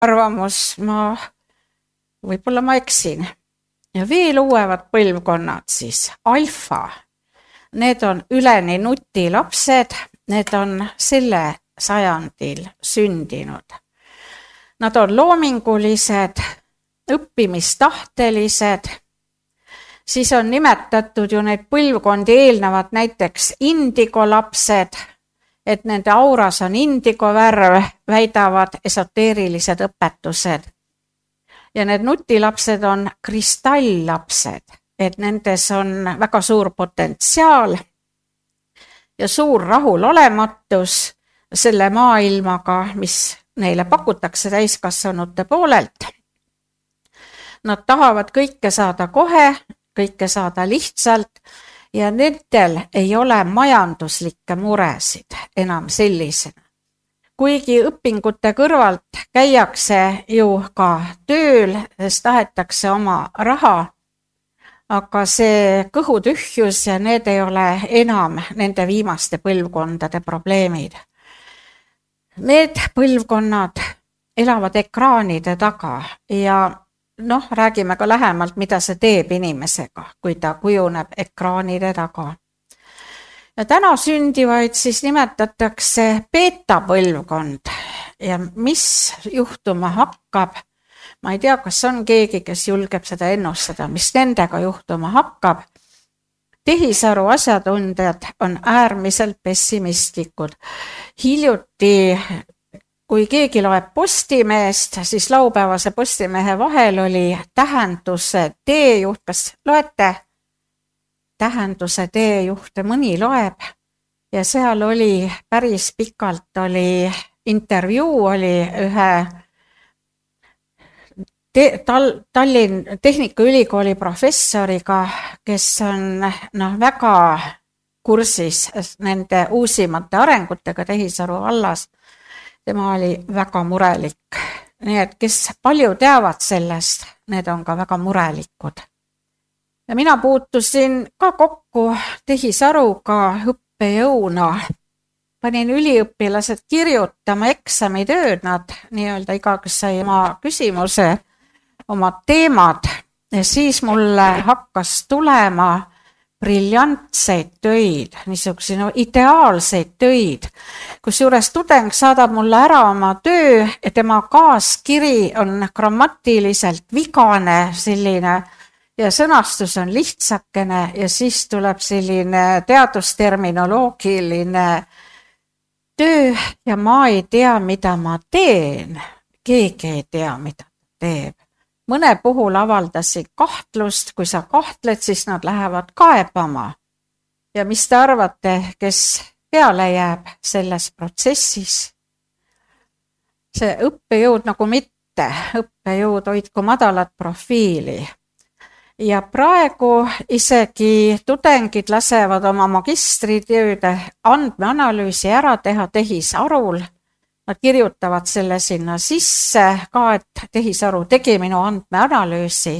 arvamus, võib-olla ma eksin. Ja veel uuevad põlvkonnad siis, alfa. Need on üleni nutilapsed, need on selle sajandil sündinud. Nad on loomingulised, õppimistahtelised, siis on nimetatud ju neid põlvkondi eelnevad näiteks indigolapsed, et nende auras on indigovärv, väidavad esoteerilised õpetused. Ja need nutilapsed on kristalllapsed, et nendes on väga suur potentsiaal ja suur rahulolematus selle maailmaga, mis neile pakutakse täiskasvanute poolelt. Nad tahavad kõike saada kohe, kõike saada lihtsalt ja nendel ei ole majanduslikke muresid enam sellisena. Kuigi õpingute kõrvalt käiakse ju ka tööl, sest tahetakse oma raha, aga see kõhutühjus ja need ei ole enam nende viimaste põlvkondade probleemid. Need põlvkonnad elavad ekraanide taga ja räägime ka lähemalt, mida see teeb inimesega, kui ta kujuneb ekraanide taga. Ja täna sündivaid siis nimetatakse beeta-põlvkond ja mis juhtuma hakkab, ma ei tea, kas on keegi, kes julgeb seda ennustada, mis nendega juhtuma hakkab. Tehisaru asjatundjad on äärmiselt pessimistlikud. Hiljuti, kui keegi loeb Postimeest, siis laupäevase Postimehe vahel oli tähenduse teejuht. Kas loete tähenduse teejuhte? Mõni loeb ja seal oli päris pikalt oli intervjuu oli ühe Tallinna Tehnikaülikooli professoriga, kes on väga kursis nende uusimate arengutega tehisaru vallas. Tema oli väga murelik. Nii et kes palju teavad sellest, need on ka väga murelikud. Ja mina puutusin ka kokku tehisaruga õppejõuna. Panin üliõpilased kirjutama eksamitööd, nad nii-öelda igaüks sai oma küsimuse, oma teemad ja siis mulle hakkas tulema briljantseid töid, niisuguse ideaalseid töid, kusjuures tudeng saadab mulle ära oma töö ja tema kaaskiri on grammatiliselt vigane selline ja sõnastus on lihtsakene ja siis tuleb selline teadusterminoloogiline töö ja ma ei tea, mida ma teen. Keegi ei tea, mida ta teeb. Mõne puhul avaldasid kahtlust, kui sa kahtled, siis nad lähevad kaebama. Ja mis te arvate, kes peale jääb selles protsessis? See õppejõud nagu mitte, õppejõud hoidku madalat profiili. Ja praegu isegi tudengid lasevad oma magistritööde andmeanalüüsi ära teha tehisarul. Nad kirjutavad selle sinna sisse ka, et tehisaru tegi minu andmeanalüüsi.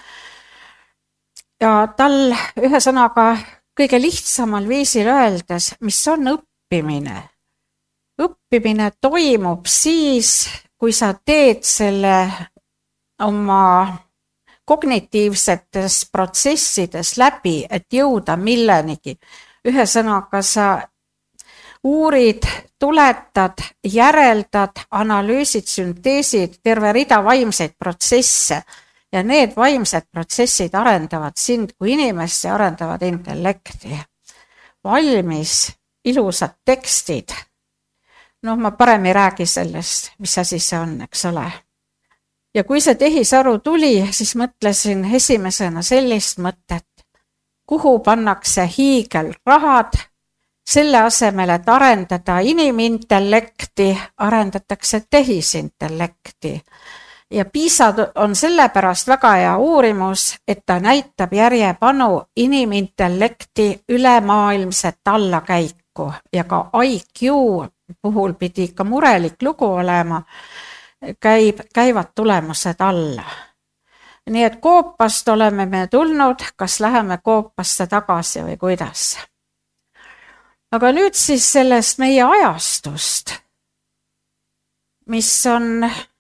Ja tal ühesõnaga kõige lihtsamal viisil öeldes, mis on õppimine. Õppimine toimub siis, kui sa teed selle oma kognitiivsetes protsessides läbi, et jõuda millenigi. Ühesõnaga sa uurid, tuletad, järeldad, analüüsid, sünteesid, terve rida vaimseid protsesse ja need vaimsed protsessid arendavad sind kui inimest ja arendavad intellekti. Valmis, ilusad tekstid. Ma parem ei räägi sellest, mis asi see on, eks ole. Ja kui see tehisaru tuli, siis mõtlesin esimesena sellist mõtet, kuhu pannakse hiigelrahad, selle asemel, et arendada inimintellekti, arendatakse tehisintellekti. Ja PISA on sellepärast väga hea uurimus, et ta näitab järjepanu inimintellekti ülemaailmset allakäiku ja ka IQ puhul pidi ikka murelik lugu olema, käivad tulemused alla. Nii et koopast oleme me tulnud, kas läheme koopasse tagasi või kuidas. Aga nüüd siis sellest meie ajastust, mis on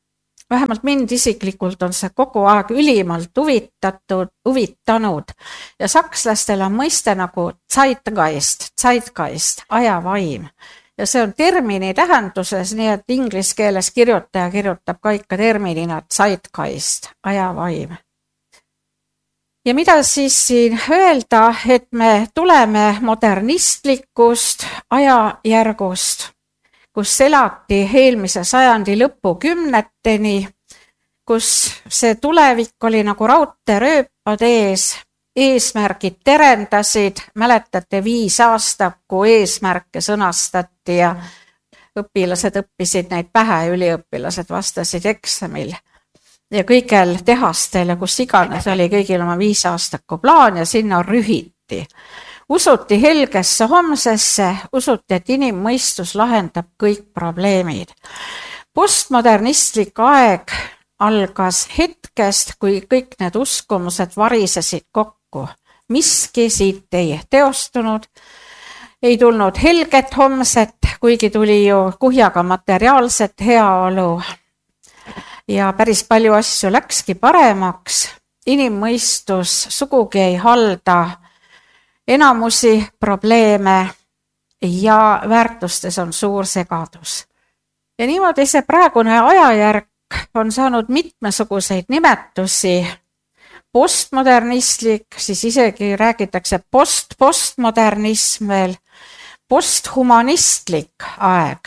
Vähemalt mind isiklikult on see kogu aeg ülimalt huvitanud ja sakslastel on mõiste nagu Zeitgeist, ajavaim. Ja see on termini tähenduses, nii et inglise keeles kirjutaja kirjutab ka ikka terminina Zeitgeist, ajavaim. Ja mida siis siin öelda, et me tuleme modernistlikust ajajärgust, kus elati eelmise sajandi lõpukümneteni, kus see tulevik oli nagu raudteerööpad ees, eesmärgid terendasid, mäletate 5 aastat, kui eesmärke sõnastati ja õpilased õppisid neid pähe, üliõpilased vastasid eksamil. Ja kõigil tehastel ja kus iganes oli kõigil oma 5 aastaku plaan ja sinna rühiti. Usuti helgesse homsesse, usuti, et inimmõistus lahendab kõik probleemid. Postmodernistlik aeg algas hetkest, kui kõik need uskumused varisesid kokku. Miski siit ei teostunud, ei tulnud helget homset, kuigi tuli ju kuhjaga materiaalset heaolu. Ja päris palju asju läkski paremaks. Inimmõistus sugugi ei halda enamusi probleeme ja väärtustes on suur segadus. Ja niimoodi see praegune ajajärk on saanud mitmesuguseid nimetusi. Postmodernistlik, siis isegi räägitakse postmodernism veel, posthumanistlik aeg,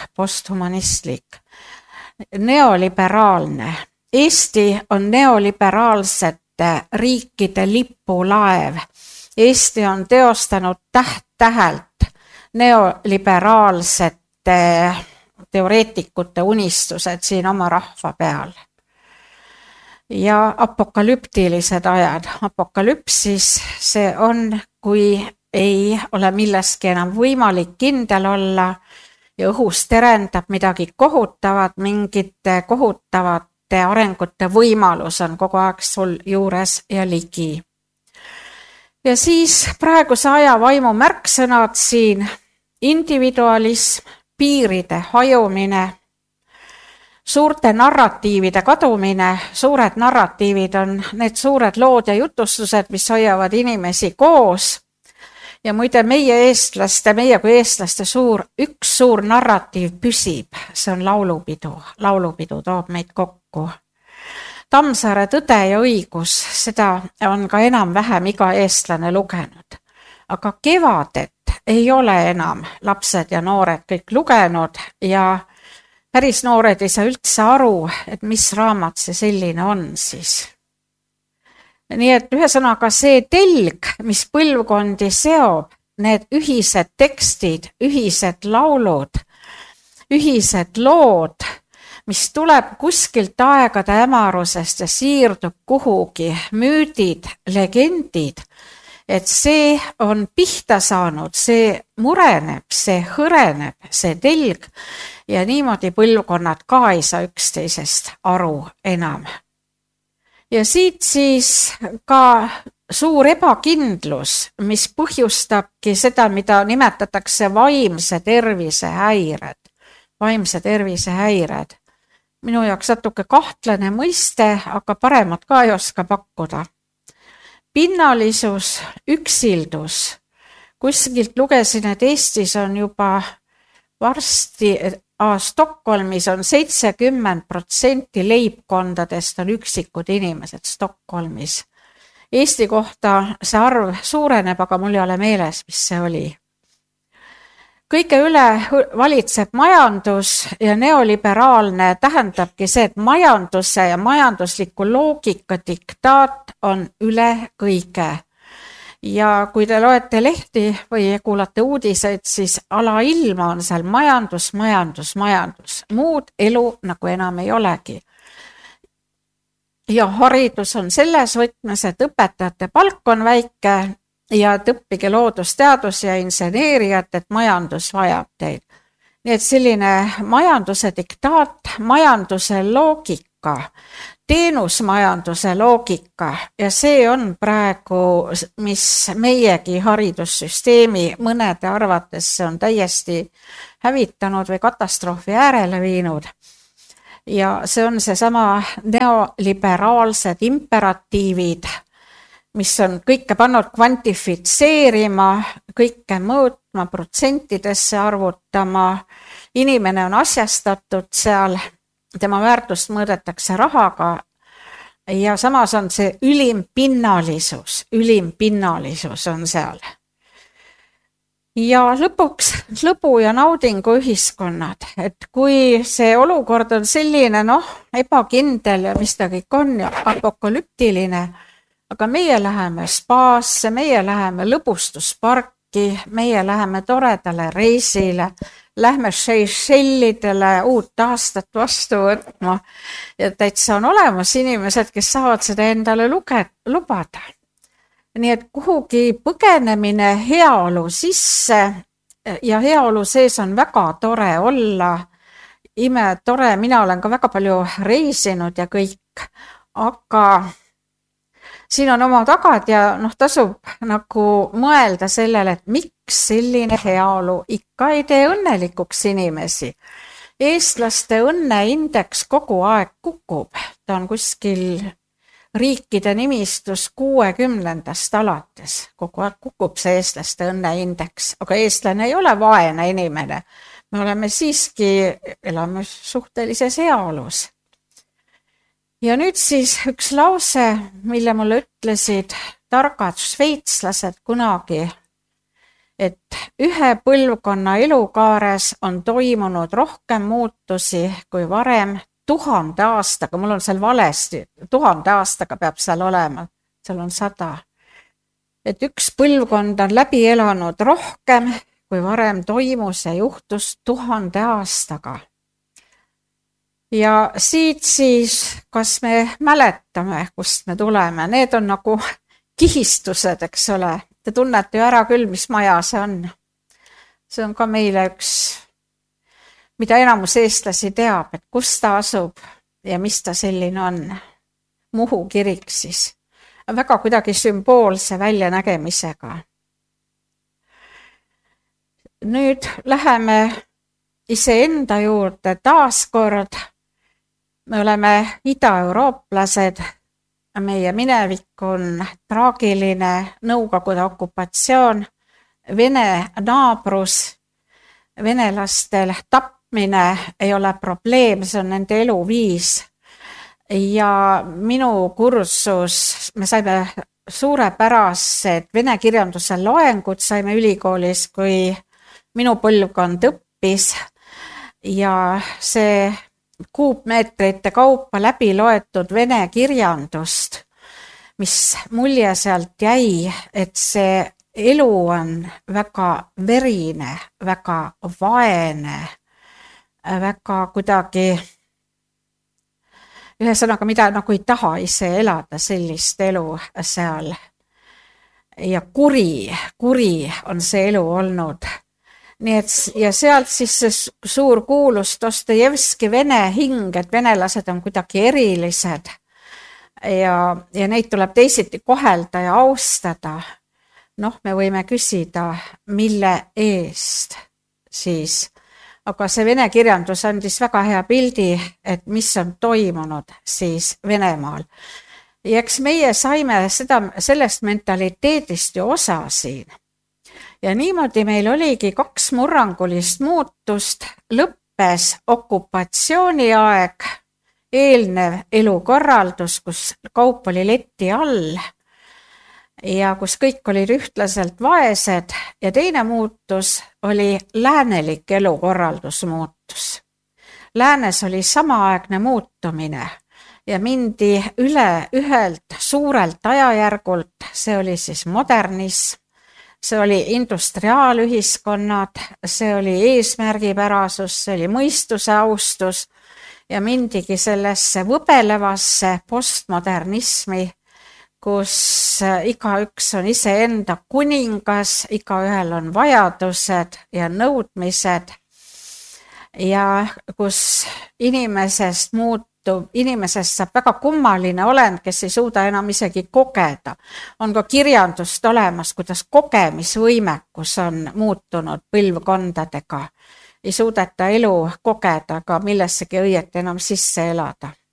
neoliberaalne. Eesti on neoliberaalsete riikide lipulaev. Eesti on teostanud täht-tähelt neoliberaalsete teoreetikute unistused siin oma rahva peal. Ja apokalüptilised ajad. Apokalüpsis see on, kui ei ole milleski enam võimalik kindel olla ja õhus terendab midagi kohutavat, mingite kohutavate arengute võimalus on kogu aeg sul juures ja ligi. Ja siis praeguse aja vaimu märksõnad siin, individualism, piiride hajumine, suurte narratiivide kadumine. Suured narratiivid on need suured lood ja jutustused, mis hoiavad inimesi koos. Ja muide meie kui eestlaste üks suur narratiiv püsib, see on laulupidu. Laulupidu toob meid kokku. Tammsaare Tõde ja õigus, seda on ka enam-vähem iga eestlane lugenud. Aga Kevadet ei ole enam lapsed ja noored kõik lugenud ja päris noored ei saa üldse aru, et mis raamat see selline on siis. Nii et ühesõnaga see telg, mis põlvkondi seob, need ühised tekstid, ühised laulud, ühised lood, mis tuleb kuskilt aegade hämarusest ja siirdub kuhugi, müüdid, legendid, et see on pihta saanud, see mureneb, see hõreneb, see telg ja niimoodi põlvkonnad ka ei saa üksteisest aru enam. Ja siit siis ka suur ebakindlus, mis põhjustabki seda, mida nimetatakse vaimse tervise häired. Vaimse tervise häired. Minu jaoks natuke kahtlane mõiste, aga paremat ka ei oska pakkuda. Pinnalisus, üksildus. Kuskilt lugesin, et Eestis on juba varsti Stockholmis on 70% leibkondadest on üksikud inimesed Stockholmis. Eesti kohta see arv suureneb, aga mul ei ole meeles, mis see oli. Kõige üle valitseb majandus ja neoliberaalne tähendabki see, et majanduse ja majandusliku loogika diktaat on üle kõige. Ja kui te loete lehti või kuulate uudiseid, siis alailma on seal majandus. Muud elu nagu enam ei olegi. Ja haridus on selles võtmes, et õpetajate palk on väike ja õppige loodusteadus ja inseneeriat, et majandus vajab teid. Nii et selline majanduse diktaat, majanduse loogika, teenusmajanduse loogika ja see on praegu, mis meiegi haridussüsteemi mõnede arvates on täiesti hävitanud või katastroofi äärele viinud. Ja see on seesama neoliberaalsed imperatiivid, mis on kõike pannud kvantifitseerima, kõike mõõtma, protsentidesse arvutama. Inimene on asjastatud seal, tema väärtust mõõdetakse rahaga ja samas on see ülim pinnalisus on seal. Ja lõpuks lõbu ja naudingu ühiskonnad, et kui see olukord on selline, ebakindel ja mis ta kõik on ja apokalüptiline, aga meie läheme spaasse, meie läheme lõbustusparki, meie läheme toredale reisile, lähme Seychellidele uut aastat vastu võtma ja täitsa on olemas inimesed, kes saavad seda endale lubada. Nii et kuhugi põgenemine heaolu sisse ja heaolu sees on väga tore olla, imetore, mina olen ka väga palju reisinud ja kõik, aga siin on oma tagad ja tasub nagu mõelda sellele, et miks selline heaolu ikka ei tee õnnelikuks inimesi. Eestlaste õnneindeks kogu aeg kukub, ta on kuskil riikide nimistus 60. alates, kogu aeg kukub see eestlaste õnneindeks, aga eestlane ei ole vaene inimene. Me oleme siiski, elame suhtelises heaolus. Ja nüüd siis üks lause, mille mulle ütlesid targad šveitslased kunagi, et ühe põlvkonna elukaares on toimunud rohkem muutusi kui varem 1000 aastaga, mul on seal valesti, 1000 aastaga peab seal olema, seal on 100. Et üks põlvkond on läbi elanud rohkem kui varem toimus ja juhtus 1000 aastaga. Ja siit siis, kas me mäletame, kust me tuleme, need on nagu kihistused, eks ole. Te tunnete ju ära küll, mis maja see on. See on ka meile üks, mida enamus eestlasi teab, et kus ta asub ja mis ta selline on. Muhu kirik siis. Väga kuidagi sümboolse väljanägemisega. Nüüd läheme iseenda juurde taaskord. Me oleme ida-eurooplased, meie minevik on traagiline Nõukogude okupatsioon, Vene naabrus, venelastel tapmine ei ole probleem, see on nende eluviis. Ja minu kursus, me saime suurepärased vene kirjanduse loengud, saime ülikoolis, kui minu põlvkond õppis ja see kuupmeetrite kaupa läbi loetud vene kirjandust, mis mulje sealt jäi, et see elu on väga verine, väga vaene, väga kuidagi, ühesõnaga, mida nagu ei taha ise elada sellist elu seal. Ja kuri on see elu olnud. Nii et, ja sealt siis see suur kuulus Dostojevski vene hing, et venelased on kuidagi erilised ja neid tuleb teisiti kohelda ja austada. Me võime küsida, mille eest siis. Aga see vene kirjandus andis väga hea pildi, et mis on toimunud siis Venemaal. Ja eks meie saime sellest mentaliteedist ju osa siin. Ja niimoodi meil oligi 2 murrangulist muutust, lõppes okupatsiooniaeg, eelnev elukorraldus, kus kaup oli leti all ja kus kõik olid ühtlaselt vaesed ja teine muutus oli läänelik elukorraldus muutus. Läänes oli samaaegne muutumine ja mindi üle ühelt suurelt ajajärgult, see oli siis modernism. See oli industriaalühiskonnad, see oli eesmärgipärasus, see oli mõistuse austus ja mindigi sellesse võbelevasse postmodernismi, kus igaüks on iseenda kuningas, igaühel on vajadused ja nõudmised ja kus inimesest saab väga kummaline olend, kes ei suuda enam isegi kogeda. On ka kirjandust olemas, kuidas kogemisvõimekus on muutunud põlvkondadega ei suudeta elu kogeda, ka millessegi õieti enam sisse elada.